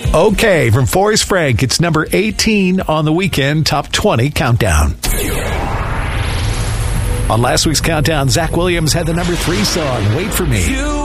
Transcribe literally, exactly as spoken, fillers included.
Okay, from Forrest Frank, it's number eighteen on the weekend Top twenty Countdown. On last week's Countdown, Zach Williams had the number three song, Wait For Me.